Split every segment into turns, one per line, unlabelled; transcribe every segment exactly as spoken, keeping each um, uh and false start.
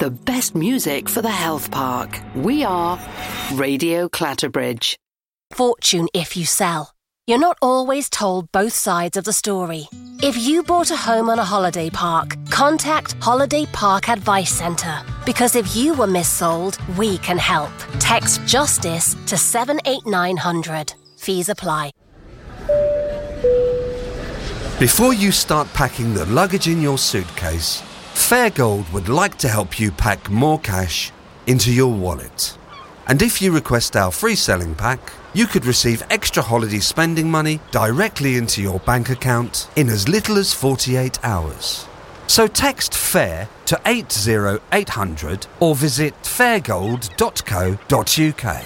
the best music for the health park. We are Radio Clatterbridge.
Fortune if you sell. You're not always told both sides of the story. If you bought a home on a holiday park, contact Holiday Park Advice Centre. Because if you were missold, we can help. Text JUSTICE to seven eight nine hundred. Fees apply.
Before you start packing the luggage in your suitcase, Fairgold would like to help you pack more cash into your wallet. And if you request our free selling pack, you could receive extra holiday spending money directly into your bank account in as little as forty-eight hours. So text FAIR to eight zero eight hundred or visit fairgold dot co dot uk.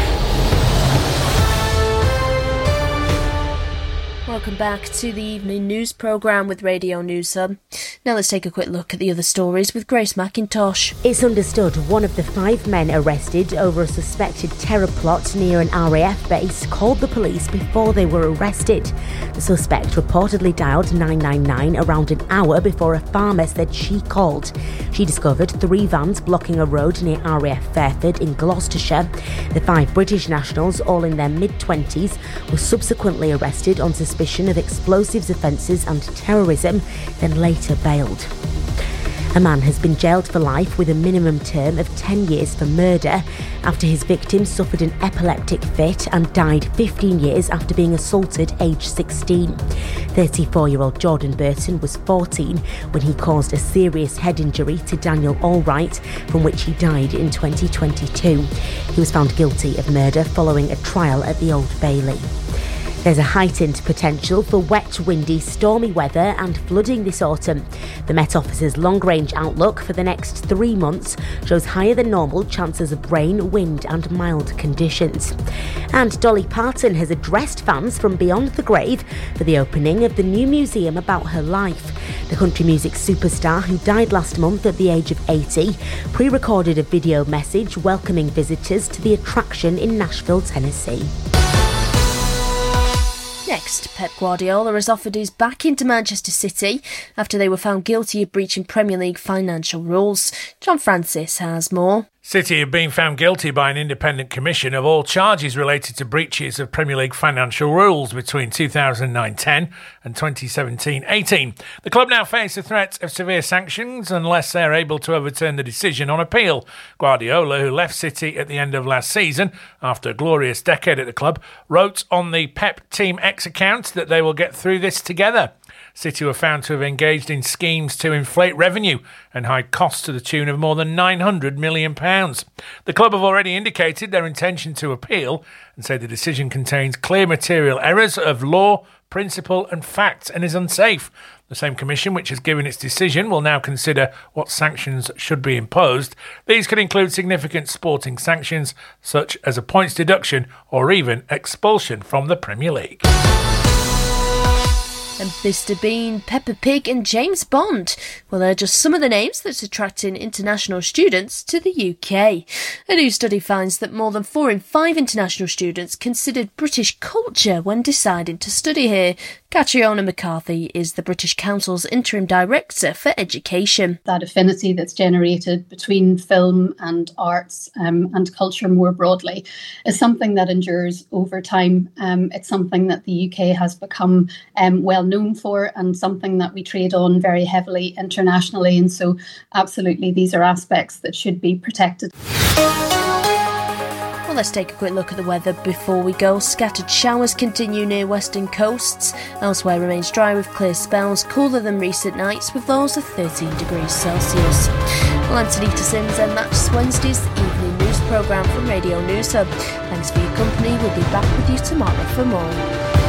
Welcome back to the evening news programme with Radio News Hub. Now let's take a quick look at the other stories with Grace McIntosh.
It's understood one of the five men arrested over a suspected terror plot near an R A F base called the police before they were arrested. The suspect reportedly dialed nine nine nine around an hour before a farmer said she called. She discovered three vans blocking a road near R A F Fairford in Gloucestershire. The five British nationals, all in their mid-twenties, were subsequently arrested on suspicion of explosives offences and terrorism, then later bailed. A man has been jailed for life with a minimum term of ten years for murder after his victim suffered an epileptic fit and died fifteen years after being assaulted aged sixteen. thirty-four-year-old Jordan Burton was fourteen when he caused a serious head injury to Daniel Allwright, from which he died in twenty twenty-two. He was found guilty of murder following a trial at the Old Bailey. There's a heightened potential for wet, windy, stormy weather and flooding this autumn. The Met Office's long-range outlook for the next three months shows higher than normal chances of rain, wind and mild conditions. And Dolly Parton has addressed fans from beyond the grave for the opening of the new museum about her life. The country music superstar, who died last month at the age of eighty, pre-recorded a video message welcoming visitors to the attraction in Nashville, Tennessee.
Next, Pep Guardiola has offered his back into Manchester City after they were found guilty of breaching Premier League financial rules. John Francis has more.
City have been found guilty by an independent commission of all charges related to breaches of Premier League financial rules between two thousand nine ten and twenty seventeen eighteen. The club now face a threat of severe sanctions unless they're able to overturn the decision on appeal. Guardiola, who left City at the end of last season after a glorious decade at the club, wrote on the Pep Team X account that they will get through this together. City were found to have engaged in schemes to inflate revenue and hide costs to the tune of more than nine hundred million pounds. The club have already indicated their intention to appeal and say the decision contains clear material errors of law, principle and fact and is unsafe. The same commission which has given its decision will now consider what sanctions should be imposed. These could include significant sporting sanctions such as a points deduction or even expulsion from the Premier League.
And Mister Bean, Peppa Pig and James Bond. Well, they're just some of the names that's attracting international students to the U K. A new study finds that more than four in five international students considered British culture when deciding to study here. Catriona McCarthy is the British Council's Interim Director for Education.
That affinity that's generated between film and arts um, and culture more broadly is something that endures over time. Um, it's something that the U K has become um, well known for and something that we trade on very heavily internationally. And so absolutely these are aspects that should be protected.
Well, let's take a quick look at the weather before we go. Scattered showers continue near western coasts. Elsewhere remains dry with clear spells, cooler than recent nights with lows of thirteen degrees Celsius. Well, I'm Tanita Sims and that's Wednesday's evening news programme from Radio News Hub. Thanks for your company. We'll be back with you tomorrow for more.